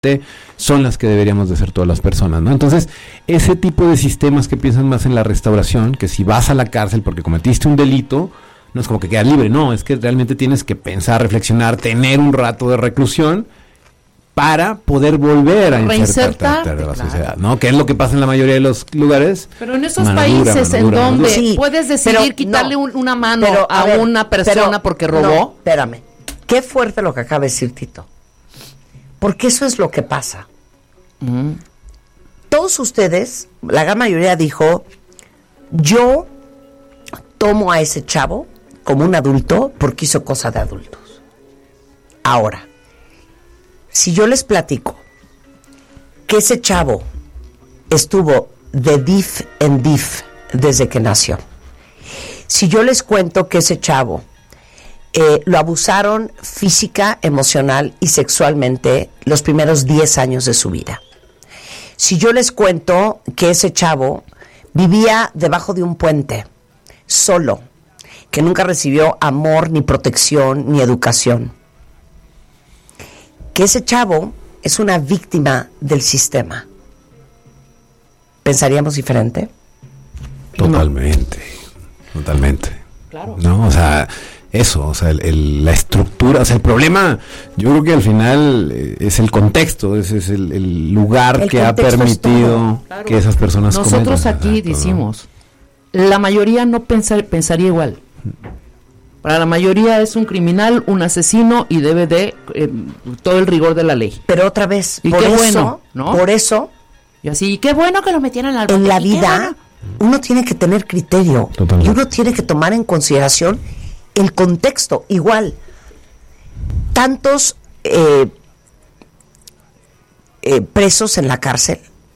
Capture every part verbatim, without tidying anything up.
son las que deberíamos de ser todas las personas, ¿no? Entonces, ese tipo de sistemas que piensan más en la restauración, que si vas a la cárcel porque cometiste un delito, no es como que quedas libre, no, es que realmente tienes que pensar, reflexionar, tener un rato de reclusión para poder volver a insertarte a la claro. sociedad, ¿no? Que es lo que pasa en la mayoría de los lugares. Pero en esos países dura, en dura, donde sí, puedes decidir quitarle no, un, una mano a, a ver, una persona pero, porque robó. No, espérame, qué fuerte lo que acaba de decir Tito. Porque eso es lo que pasa. Mm. Todos ustedes, la gran mayoría dijo, yo tomo a ese chavo como un adulto porque hizo cosa de adultos. Ahora, si yo les platico que ese chavo estuvo de D I F en D I F desde que nació, si yo les cuento que ese chavo Eh, lo abusaron física, emocional y sexualmente los primeros diez años de su vida. Si yo les cuento que ese chavo vivía debajo de un puente, solo, que nunca recibió amor, ni protección, ni educación, que ese chavo es una víctima del sistema, ¿pensaríamos diferente? Totalmente, no. totalmente. Claro. No, o sea... Eso, o sea, el, el, la estructura, o sea, el problema, yo creo que al final eh, es el contexto, ese es el, el lugar el que ha permitido claro. que esas personas Nosotros cometan. Aquí decimos, ¿no? La mayoría no pensar, pensaría igual. Para la mayoría es un criminal, un asesino y debe de eh, todo el rigor de la ley. Pero otra vez, y por qué eso, bueno, ¿no? Por eso, y así, qué bueno que lo metieran al bote. En la vida, uno tiene que tener criterio. Totalmente. Y uno tiene que tomar en consideración el contexto. Igual, tantos eh, eh, presos en la cárcel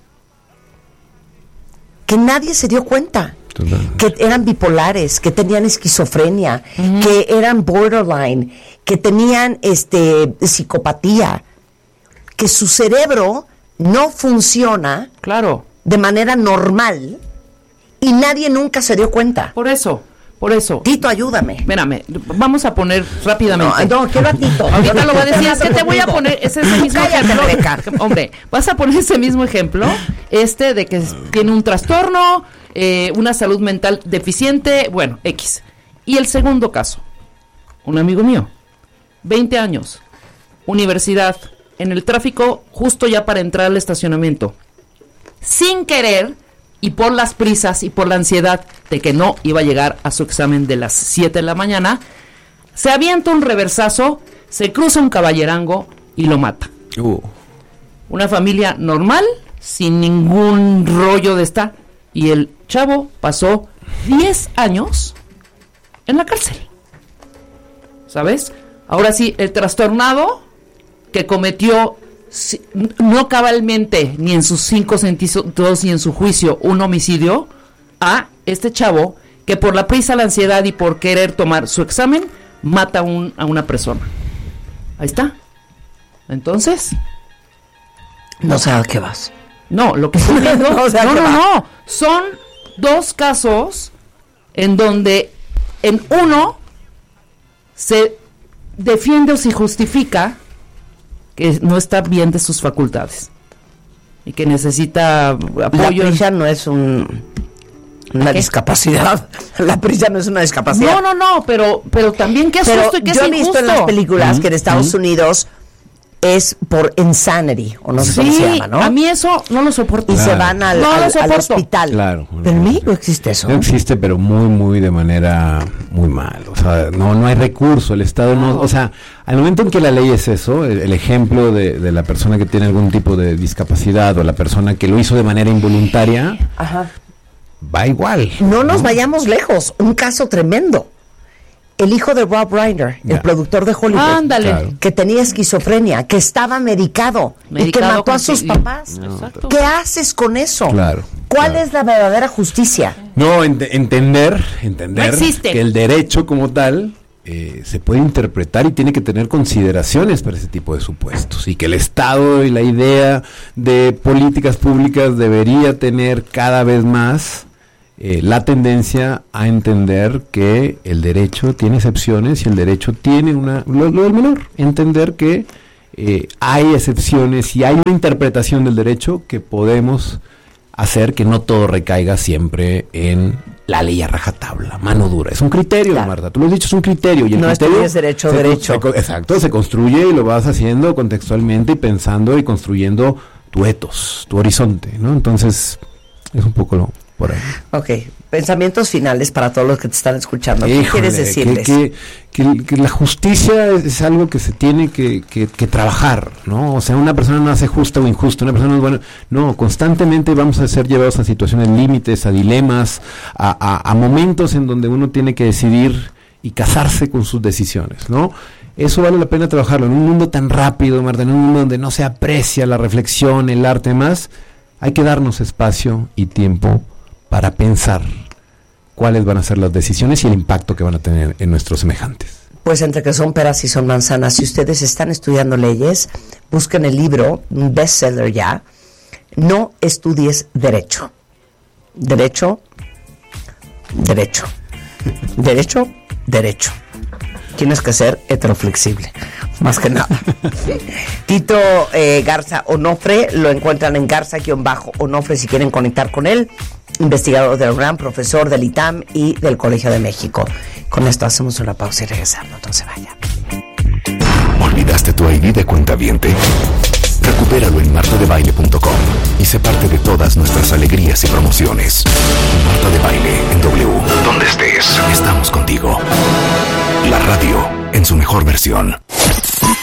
que nadie se dio cuenta. Totalmente. Que eran bipolares, que tenían esquizofrenia, uh-huh. que eran borderline, que tenían este psicopatía, que su cerebro no funciona claro. de manera normal y nadie nunca se dio cuenta. Por eso Por eso. Tito, ayúdame. Espérame, vamos a poner rápidamente. No, no, ¿qué va Tito? Ahorita lo va a decir, es que te voy a poner ese, ese mismo ejemplo. Hombre, vas a poner ese mismo ejemplo, este de que tiene un trastorno, eh, una salud mental deficiente, bueno, X. Y el segundo caso, un amigo mío, veinte años, universidad, en el tráfico, justo ya para entrar al estacionamiento. Sin querer... y por las prisas y por la ansiedad de que no iba a llegar a su examen de las siete de la mañana, se avienta un reversazo, se cruza un caballerango y lo mata. Uh. Una familia normal, sin ningún rollo de estar, y el chavo pasó diez años en la cárcel. ¿Sabes? Ahora sí, el trastornado que cometió... no cabalmente, ni en sus cinco sentidos, ni en su juicio, un homicidio, a este chavo que por la prisa, la ansiedad y por querer tomar su examen, mata un, a una persona. Ahí está. Entonces... No sé a qué vas. No, lo que estoy viendo... no, no, no, no. Son dos casos en donde en uno se defiende o se justifica que no está bien de sus facultades y que necesita apoyo. La prisa no es un, una discapacidad. La prisa no es una discapacidad. No, no, no, pero pero también qué asusto y qué es injusto. Yo he visto en las películas uh-huh. que en Estados uh-huh. Unidos es por insanity, o no sé sí, cómo se llama, ¿no? A mí eso no lo soporto. Y claro. se van al, no al, al hospital. Claro. Pero en México existe eso. No existe, pero muy, muy de manera muy mal. O sea, no no hay recurso. El Estado no... O sea, al momento en que la ley es eso, el, el ejemplo de, de la persona que tiene algún tipo de discapacidad o la persona que lo hizo de manera involuntaria, Ajá. va igual. No nos ¿no? vayamos lejos. Un caso tremendo. El hijo de Rob Reiner, yeah. el productor de Hollywood, Ándale. Claro. que tenía esquizofrenia, que estaba medicado, medicado y que mató a sus papás. No, ¿qué haces con eso? Claro, ¿Cuál claro. es la verdadera justicia? No, ent- entender, entender no que el derecho como tal eh, se puede interpretar y tiene que tener consideraciones para ese tipo de supuestos, y que el Estado y la idea de políticas públicas debería tener cada vez más Eh, la tendencia a entender que el derecho tiene excepciones y el derecho tiene una... Lo, lo del menor, entender que eh, hay excepciones y hay una interpretación del derecho que podemos hacer que no todo recaiga siempre en la ley a rajatabla, mano dura. Es un criterio, claro. Marta, tú lo has dicho, es un criterio. Y el no criterio estudies derecho, se, derecho. Se, exacto, se construye y lo vas haciendo contextualmente y pensando y construyendo tu etos, tu horizonte, ¿no? Entonces, es un poco lo, por ahí. Ok, pensamientos finales para todos los que te están escuchando. ¿Qué Híjole, quieres decirles? Que, que, que, que la justicia es, es algo que se tiene que, que, que trabajar, ¿no? O sea, una persona no hace justa o injusta, una persona no es buena. No, constantemente vamos a ser llevados a situaciones límites, a dilemas, a, a, a momentos en donde uno tiene que decidir y casarse con sus decisiones, ¿no? Eso vale la pena trabajarlo. En un mundo tan rápido, Marta, en un mundo donde no se aprecia la reflexión, el arte más, hay que darnos espacio y tiempo para pensar cuáles van a ser las decisiones y el impacto que van a tener en nuestros semejantes. Pues entre que son peras y son manzanas, si ustedes están estudiando leyes, busquen el libro, un bestseller ya, No estudies derecho. Derecho, derecho. Derecho, derecho. Tienes que ser heteroflexible, más que nada. Tito eh, Garza Onofre, lo encuentran en Garza-Onofre si quieren conectar con él. Investigador del UNAM, profesor del I T A M y del Colegio de México. Con esto hacemos una pausa y regresamos, no se vayan. ¿Olvidaste tu I D de cuentaviente? Recupéralo en marta de baile punto com y sé parte de todas nuestras alegrías y promociones. Marta de Baile en W. Donde estés, estamos contigo. La radio en su mejor versión.